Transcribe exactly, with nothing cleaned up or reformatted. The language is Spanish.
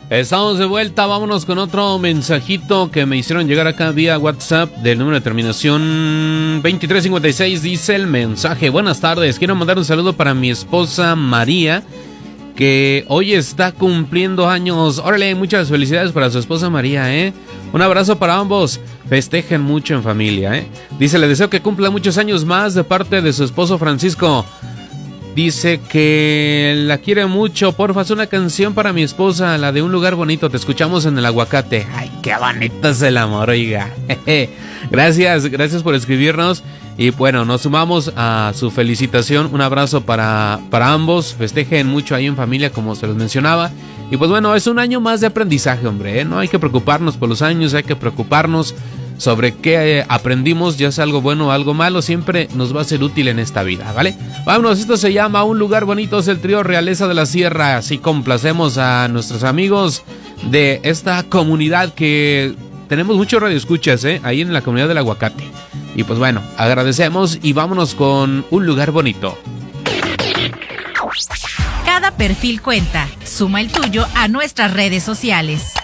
Estamos de vuelta, vámonos con otro mensajito que me hicieron llegar acá vía WhatsApp del número de terminación veintitrés cincuenta y seis. Dice el mensaje: buenas tardes, quiero mandar un saludo para mi esposa María, que hoy está cumpliendo años. Órale, muchas felicidades para su esposa María, ¿eh? Un abrazo para ambos, festejen mucho en familia, ¿eh? Dice, le deseo que cumpla muchos años más de parte de su esposo Francisco. Dice que la quiere mucho. Porfa, haz una canción para mi esposa, la de Un Lugar Bonito. Te escuchamos en el aguacate. Ay, qué bonito es el amor, oiga. Gracias, gracias por escribirnos. Y bueno, nos sumamos a su felicitación. Un abrazo para, para ambos. Festejen mucho ahí en familia, como se los mencionaba. Y pues bueno, es un año más de aprendizaje, hombre, ¿eh? No hay que preocuparnos por los años, hay que preocuparnos sobre qué aprendimos, ya sea algo bueno o algo malo, siempre nos va a ser útil en esta vida, ¿vale? Vámonos, esto se llama Un Lugar Bonito, es el trío Realeza de la Sierra. Así complacemos a nuestros amigos de esta comunidad que tenemos muchos radioescuchas, ¿eh? Ahí en la comunidad del aguacate. Y pues bueno, agradecemos y vámonos con Un Lugar Bonito. Cada perfil cuenta. Suma el tuyo a nuestras redes sociales.